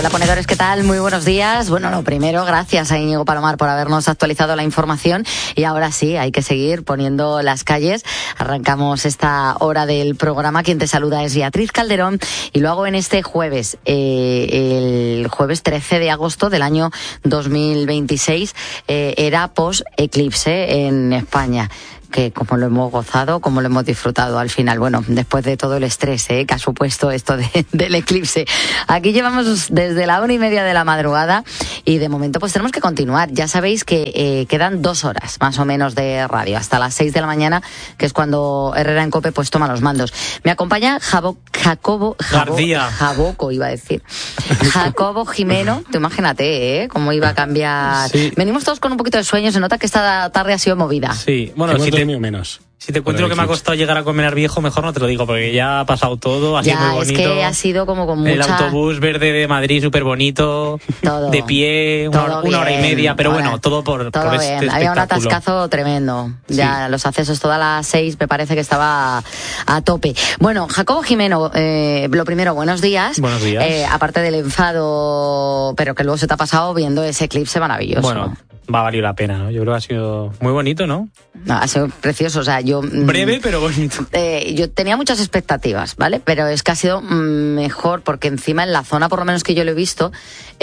Hola ponedores, ¿qué tal? Muy buenos días. Bueno, lo primero, gracias a Íñigo Palomar por habernos actualizado la información y ahora sí, hay que seguir poniendo las calles. Arrancamos esta hora del programa. Quien te saluda es Beatriz Calderón y lo hago en este jueves, el jueves 13 de agosto del año 2026, era post-eclipse en España. Que como lo hemos gozado, como lo hemos disfrutado al final. Bueno, después de todo el estrés que ha supuesto esto del eclipse. Aquí llevamos desde la 1:30 de la madrugada y de momento pues tenemos que continuar. Ya sabéis que quedan 2 horas más o menos de radio, hasta las 6 de la mañana, que es cuando Herrera en COPE pues toma los mandos. Me acompaña Jacobo Jimeno. Tú imagínate, cómo iba a cambiar. Sí. Venimos todos con un poquito de sueño, se nota que esta tarde ha sido movida. Sí, bueno, menos. Si te cuento lo que me ha costado llegar a Colmenar Viejo, mejor no te lo digo, porque ya ha pasado todo, ha sido muy bonito. Es que ha sido como con mucha... El autobús verde de Madrid, súper bonito, todo, de pie, una hora y media, pero bueno, todo por este espectáculo. Había un atascazo tremendo. Ya los accesos todas las 6 me parece que estaba a tope. Bueno, Jacobo Jimeno, lo primero, buenos días. Buenos días. Aparte del enfado, pero que luego se te ha pasado viendo ese eclipse maravilloso. Bueno, va a valer la pena, ¿no? Yo creo que ha sido muy bonito, ¿no? No, ha sido precioso, o sea, yo... Breve, pero bonito. Yo tenía muchas expectativas, ¿vale? Pero es que ha sido mejor, porque encima en la zona, por lo menos que yo lo he visto,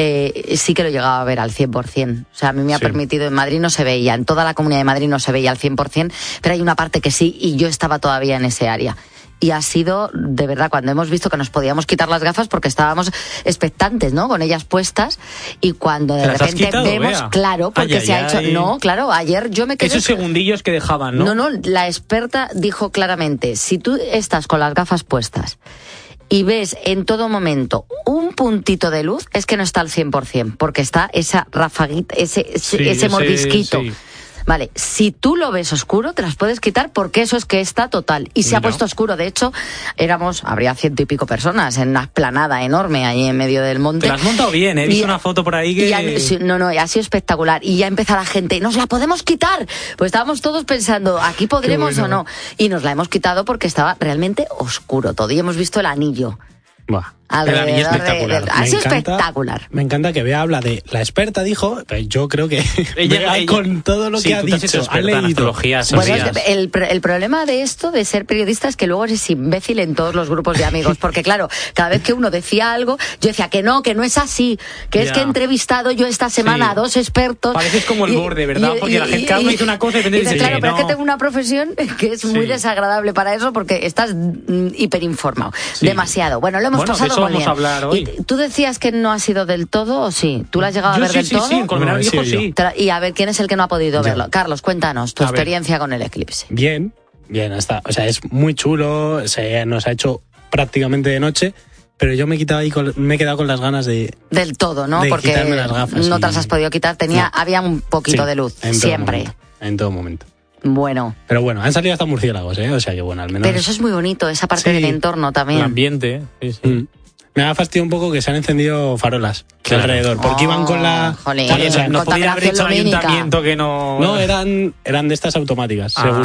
sí que lo llegaba a ver al 100%. O sea, a mí me ha permitido, en Madrid no se veía, en toda la Comunidad de Madrid no se veía al 100%, pero hay una parte que sí, y yo estaba todavía en ese área. Y ha sido, de verdad, cuando hemos visto que nos podíamos quitar las gafas porque estábamos expectantes, ¿no? Con ellas puestas. Y cuando de repente vemos, claro, porque se ha hecho... No, claro, ayer yo me quedé... Esos segundillos que dejaban, ¿no? No, la experta dijo claramente, si tú estás con las gafas puestas y ves en todo momento un puntito de luz, es que no está al 100%, porque está esa rafaguita, ese mordisquito. Sí. Vale, si tú lo ves oscuro, te las puedes quitar porque eso es que está total. Y se ha puesto oscuro. De hecho, habría 100 y pico personas en una explanada enorme ahí en medio del monte. Te la has montado bien, he visto una foto por ahí que... ha sido espectacular. Y ya empezó la gente, ¡nos la podemos quitar! Pues estábamos todos pensando, ¿aquí podremos o no? Y nos la hemos quitado porque estaba realmente oscuro todo. Y hemos visto el anillo. Buah. El anillo espectacular. Ha sido espectacular. Me encanta que Bea habla de la experta, dijo, pues yo creo que ella con todo lo que ha dicho, ha leído. Bueno, el problema de esto, de ser periodista, es que luego eres imbécil en todos los grupos de amigos, porque claro, cada vez que uno decía algo, yo decía que no es así, que es que he entrevistado yo esta semana a 2 expertos. Pareces como el borde, ¿verdad? Porque la gente cada uno dice una cosa y te dice claro, pero es que tengo una profesión que es muy desagradable para eso, porque estás hiperinformado. Demasiado. Bueno, lo hemos pasado. Vamos a hablar hoy. ¿Y tú decías que no ha sido del todo o sí? ¿Tú lo has llegado a ver del todo? Sí, en Colmenar Viejo sí. Y a ver, ¿quién es el que no ha podido verlo? Carlos, cuéntanos tu experiencia con el eclipse. Bien, hasta, o sea, es muy chulo, nos ha hecho prácticamente de noche, pero yo me he quedado con las ganas de... Del todo, ¿no? Porque quitarme las gafas. No te las has podido quitar, había un poquito de luz, siempre. En todo momento. Bueno. Pero bueno, han salido hasta murciélagos, o sea que bueno, al menos... Pero eso es muy bonito, esa parte del entorno también. El ambiente, sí. Me ha fastidiado un poco que se han encendido farolas alrededor, porque iban con la... no podía haber hecho ayuntamiento que no... No, eran de estas automáticas, según.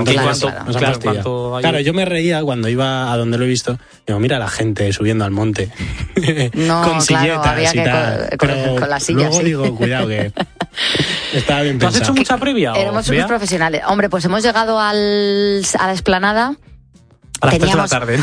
Claro. Claro, yo me reía cuando iba a donde lo he visto. Digo, mira la gente subiendo al monte. Con silletas había y tal. Con las sillas. Luego digo, cuidado que... Estaba bien pensado. ¿Tú has hecho mucha previa? Éramos unos profesionales. Hombre, pues hemos llegado a la explanada... A las 3 de la tarde.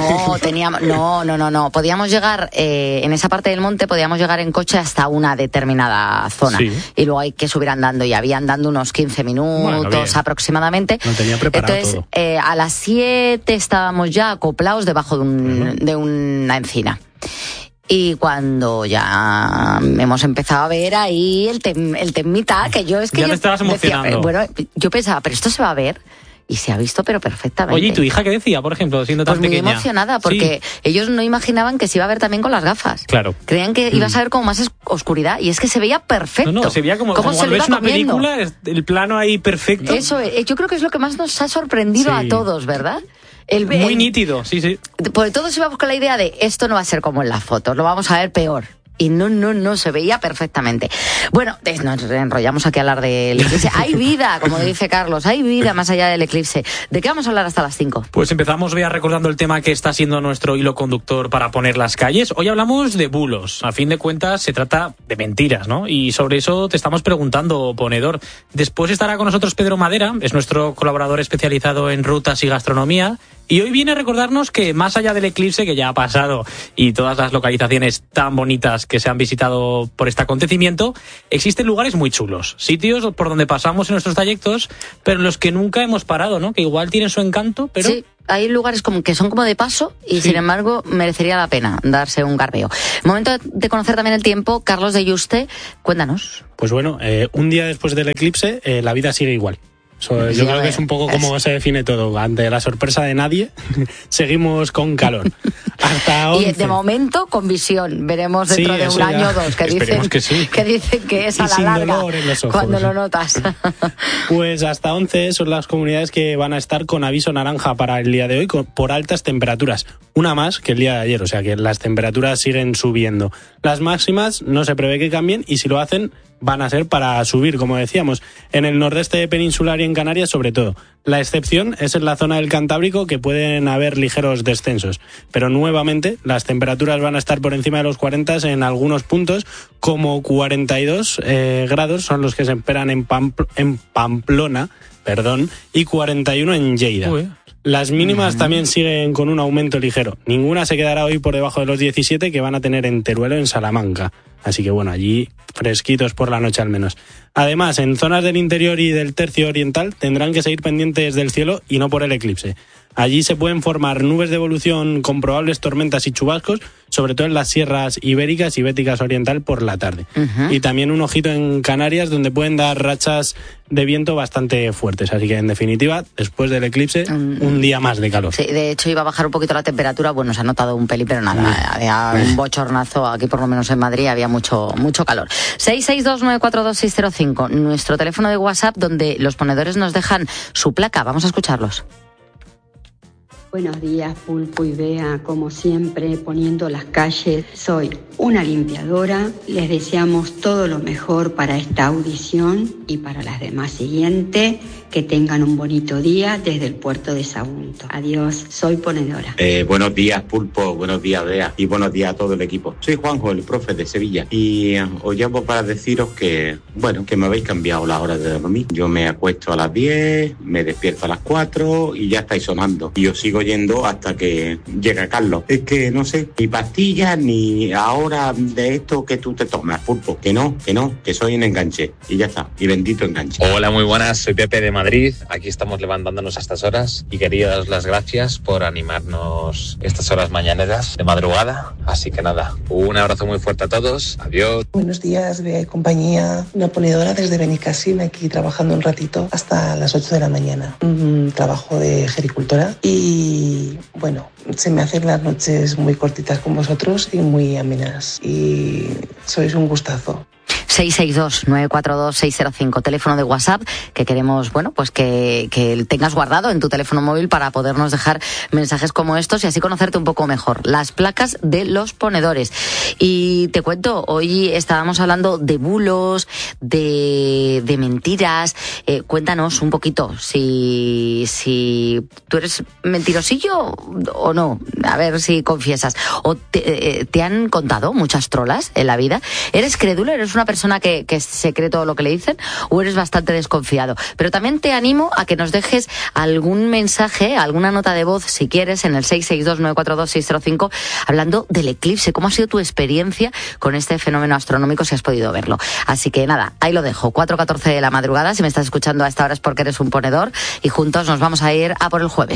No. Podíamos llegar, en esa parte del monte, podíamos llegar en coche hasta una determinada zona. Sí. Y luego hay que subir andando. Y había andando unos 15 minutos aproximadamente. No tenía preparado. Entonces, a las 7 estábamos ya acoplados debajo de una encina. Y cuando ya hemos empezado a ver ahí el temita, que yo es que... Ya te estabas emocionando. Bueno, yo pensaba, pero esto se va a ver... Y se ha visto, pero perfectamente. Oye, ¿y tu hija qué decía, por ejemplo, siendo tan pequeña? Pues muy emocionada, porque ellos no imaginaban que se iba a ver también con las gafas. Claro. Creían que ibas a ver como más oscuridad, y es que se veía perfecto. No, se veía como cuando ves una película, el plano ahí perfecto. Eso, yo creo que es lo que más nos ha sorprendido a todos, ¿verdad? Muy nítido, sí. Pues todos íbamos con la idea de, esto no va a ser como en las fotos, lo vamos a ver peor. y no se veía perfectamente. Bueno, nos enrollamos aquí a hablar del eclipse. Hay vida, como dice Carlos, hay vida más allá del eclipse. ¿De qué vamos a hablar hasta las 5? Pues empezamos ya recordando el tema que está siendo nuestro hilo conductor para poner las calles. Hoy hablamos de bulos. A fin de cuentas se trata de mentiras, ¿no? Y sobre eso te estamos preguntando, ponedor. Después estará con nosotros Pedro Madera, es nuestro colaborador especializado en rutas y gastronomía. Y hoy viene a recordarnos que más allá del eclipse que ya ha pasado y todas las localizaciones tan bonitas que se han visitado por este acontecimiento, existen lugares muy chulos, sitios por donde pasamos en nuestros trayectos, pero en los que nunca hemos parado, ¿no? Que igual tienen su encanto, pero... Sí. Hay lugares que son como de paso y sin embargo merecería la pena darse un garbeo. Momento de conocer también el tiempo. Carlos de Yuste, cuéntanos. Pues bueno, un día después del eclipse la vida sigue igual. Yo creo que es un poco como se define todo. Ante la sorpresa de nadie, seguimos con calor. Hasta 11. Y de momento con visión. Veremos dentro de un año o dos que dicen que es a la larga cuando lo notas. Pues hasta 11 son las comunidades que van a estar con aviso naranja para el día de hoy por altas temperaturas. Una más que el día de ayer, o sea que las temperaturas siguen subiendo. Las máximas no se prevé que cambien y si lo hacen van a ser para subir, como decíamos, en el nordeste peninsular y en Canarias sobre todo. La excepción es en la zona del Cantábrico, que pueden haber ligeros descensos. Pero nuevamente las temperaturas van a estar por encima de los 40 en algunos puntos, como 42 grados son los que se esperan en Pamplona, y 41 en Lleida. Uy. Las mínimas también siguen con un aumento ligero. Ninguna se quedará hoy por debajo de los 17 que van a tener en Teruel o en Salamanca. Así que bueno, allí fresquitos por la noche al menos. Además, en zonas del interior y del tercio oriental tendrán que seguir pendientes del cielo y no por el eclipse. Allí se pueden formar nubes de evolución con probables tormentas y chubascos, sobre todo en las sierras ibéricas y béticas oriental por la tarde. Y también un ojito en Canarias, donde pueden dar rachas de viento bastante fuertes. Así que, en definitiva, después del eclipse, un día más de calor. Sí, de hecho, iba a bajar un poquito la temperatura. Bueno, se ha notado un pelín, pero nada. Había un bochornazo. Aquí, por lo menos en Madrid, había mucho calor. 662942605, nuestro teléfono de WhatsApp, donde los ponedores nos dejan su placa. Vamos a escucharlos. Buenos días, Pulpo y Bea, como siempre, poniendo las calles. Soy una limpiadora. Les deseamos todo lo mejor para esta audición y para las demás siguientes. Que tengan un bonito día desde el puerto de Sagunto. Adiós, soy ponedora. Buenos días, Pulpo, buenos días, Bea, y buenos días a todo el equipo. Soy Juanjo, el profe de Sevilla, y os llamo para deciros que me habéis cambiado la hora de dormir. Yo me acuesto a las 10, me despierto a las 4 y ya estáis sonando. Y os sigo yendo hasta que llega Carlos. Es que no sé, ni pastillas, ni ahora de esto que tú te tomas, Pulpo. Que no, que soy un enganche. Y ya está, y bendito enganche. Hola, muy buenas, soy Pepe de Madrid. Aquí estamos levantándonos a estas horas y quería daros las gracias por animarnos estas horas mañaneras de madrugada. Así que nada, un abrazo muy fuerte a todos. Adiós. Buenos días, Bea y compañía. Una ponedora desde Benicassim, aquí trabajando un ratito hasta las 8 de la mañana. Trabajo de gericultora y bueno, se me hacen las noches muy cortitas con vosotros y muy amenas. Y sois un gustazo. 662-942-605, teléfono de WhatsApp que queremos, pues que tengas guardado en tu teléfono móvil para podernos dejar mensajes como estos y así conocerte un poco mejor. Las placas de los ponedores. Y te cuento, hoy estábamos hablando de bulos, de mentiras. Cuéntanos un poquito si tú eres mentirosillo o no. A ver si confiesas. ¿O te han contado muchas trolas en la vida? ¿Eres crédulo? ¿Eres una persona que se cree todo lo que le dicen o eres bastante desconfiado? Pero también te animo a que nos dejes algún mensaje, alguna nota de voz si quieres en el 662-942-605 hablando del eclipse. ¿Cómo ha sido tu experiencia con este fenómeno astronómico si has podido verlo? Así que nada, ahí lo dejo, 4:14 de la madrugada. Si me estás escuchando a esta hora es porque eres un ponedor y juntos nos vamos a ir a por el jueves.